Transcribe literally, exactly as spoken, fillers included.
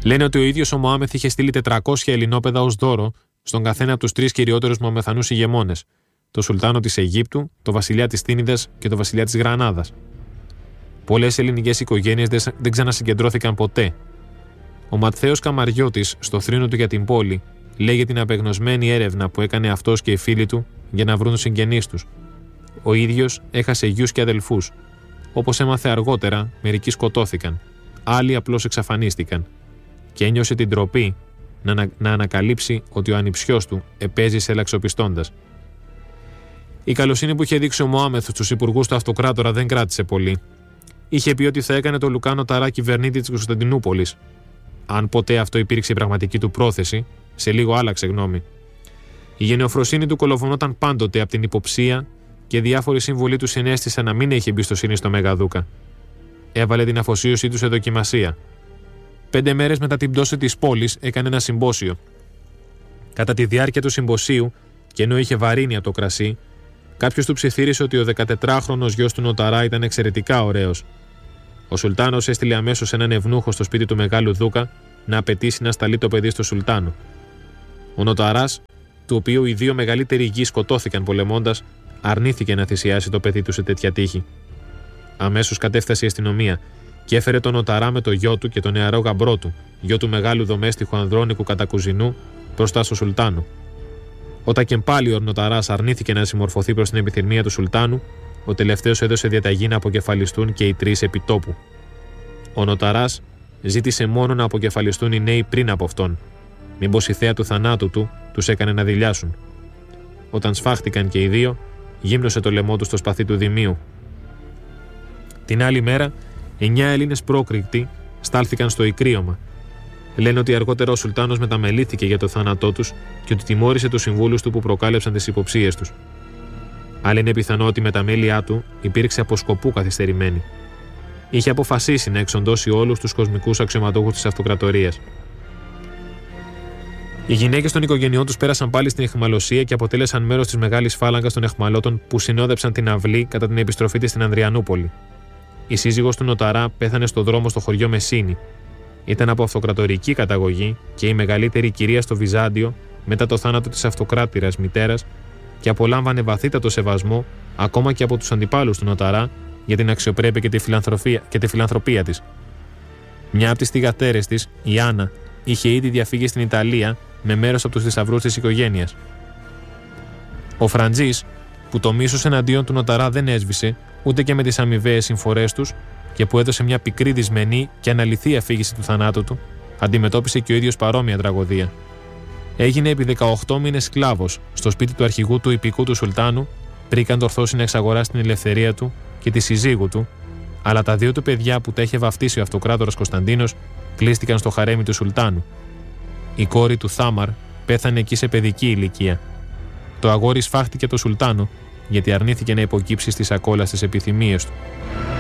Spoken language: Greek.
Λένε ότι ο ίδιος ο Μωάμεθ είχε στείλει τετρακόσια ελληνόπαιδα ως δώρο στον καθένα από τους τρεις κυριότερους Μωαμεθανούς ηγεμόνες, το Σουλτάνο της Αιγύπτου, το βασιλιά της Τίνιδας και το βασιλιά της Γρανάδας. Πολλές ελληνικές οικογένειες δεν ξανασυγκεντρώθηκαν ποτέ. Ο Ματθαίος Καμαριώτης, στο θρήνο του για την πόλη, λέει για την απεγνωσμένη έρευνα που έκανε αυτός και οι φίλοι του για να βρουν τους συγγενείς τους. Ο ίδιος έχασε γιους και αδελφούς. Όπως έμαθε αργότερα, μερικοί σκοτώθηκαν, άλλοι απλώς εξαφανίστηκαν, και ένιωσε την ντροπή να, να, να ανακαλύψει ότι ο ανιψιός του επέζησε ελαξοπιστώντας. Η καλοσύνη που είχε δείξει ο Μωάμεθ στους υπουργούς του αυτοκράτορα δεν κράτησε πολύ. Είχε πει ότι θα έκανε τον Λουκάνο Ταρά κυβερνήτη της Κωνσταντινούπολης. Αν ποτέ αυτό υπήρξε η πραγματική του πρόθεση, σε λίγο άλλαξε γνώμη. Η γενεοφροσύνη του κολοφωνόταν πάντοτε από την υποψία και διάφοροι σύμβουλοι του συνέστησαν να μην έχει εμπιστοσύνη στο Μεγαδούκα. Έβαλε την αφοσίωσή του σε δοκιμασία. Πέντε μέρες μετά την πτώση της πόλης έκανε ένα συμπόσιο. Κατά τη διάρκεια του συμποσίου, και ενώ είχε βαρύνει από το κρασί, κάποιος του ψιθύρισε ότι ο δεκατετράχρονος γιος του Νοταρά ήταν εξαιρετικά ωραίος. Ο Σουλτάνος έστειλε αμέσως έναν ευνούχο στο σπίτι του Μεγάλου Δούκα να απαιτήσει να σταλεί το παιδί στο Σουλτάνο. Ο Νοταράς, του οποίου οι δύο μεγαλύτεροι γη σκοτώθηκαν πολεμώντας, αρνήθηκε να θυσιάσει το παιδί του σε τέτοια τύχη. Αμέσως κατέφτασε η αστυνομία και έφερε τον Νοταρά με το γιο του και τον νεαρό γαμπρό του, γιο του μεγάλου δομέστιχου Ανδρώνικου Κατακουζινού, μπροστά στο Σουλτάνο. Όταν και πάλι ο Νοταράς αρνήθηκε να συμμορφωθεί προς την επιθυμία του Σουλτάνου, ο τελευταίος έδωσε διαταγή να αποκεφαλιστούν και οι τρεις επιτόπου. Ο Νοταράς ζήτησε μόνο να αποκεφαλιστούν οι νέοι πριν από αυτόν, μήπως η θέα του θανάτου του τους έκανε να δειλιάσουν. Όταν σφάχτηκαν και οι δύο, γύμνωσε το λαιμό του στο σπαθί του Δημίου. Την άλλη μέρα, εννιά Έλληνες πρόκρικτοι στάλθηκαν στο Ικρίωμα. Λένε ότι αργότερα ο Σουλτάνος μεταμελήθηκε για το θάνατό τους και ότι τιμώρησε τους συμβούλους του που προκάλεψαν τις υποψίες τους. Αλλά είναι πιθανό ότι η μεταμέλειά του υπήρξε από σκοπού καθυστερημένη. Είχε αποφασίσει να εξοντώσει όλους τους κοσμικούς αξιωματούχους της αυτοκρατορίας. Οι γυναίκες των οικογενειών τους πέρασαν πάλι στην αιχμαλωσία και αποτέλεσαν μέρος της μεγάλης φάλαγγας των αιχμαλώτων που συνόδεψαν την αυλή κατά την επιστροφή της στην Ανδριανούπολη. Η σύζυγος του Νοταρά πέθανε στο δρόμο στο χωριό Μεσίνη. Ήταν από αυτοκρατορική καταγωγή και η μεγαλύτερη κυρία στο Βυζάντιο μετά το θάνατο της αυτοκράτηρας μητέρας και απολάμβανε βαθύτατο σεβασμό ακόμα και από τους αντιπάλους του Νοταρά για την αξιοπρέπεια και τη φιλανθρωπία, και τη φιλανθρωπία της. Μια από τις θυγατέρες της, η Άννα, είχε ήδη διαφύγει στην Ιταλία με μέρος από τους θησαυρούς της οικογένειας. Ο Φραντζής, που το μίσος εναντίον του Νοταρά δεν έσβησε ούτε και με τις αμοιβαίες συμφορές τους και που έδωσε μια πικρή δυσμενή και αναλυθή αφήγηση του θανάτου του, αντιμετώπισε και ο ίδιος παρόμοια τραγωδία. Έγινε επί δεκαοκτώ μήνες σκλάβος στο σπίτι του αρχηγού του υπηκού του Σουλτάνου, πριν κατορθώσει να εξαγοράσει την ελευθερία του και τη συζύγου του, αλλά τα δύο του παιδιά που τα είχε βαφτίσει ο αυτοκράτορας Κωνσταντίνος κλείστηκαν στο χαρέμι του Σουλτάνου. Η κόρη του Θάμαρ πέθανε εκεί σε παιδική ηλικία. Το αγόρι σφάχτηκε το Σουλτάνο γιατί αρνήθηκε να υποκύψει στις ακόλαστες επιθυμίες του.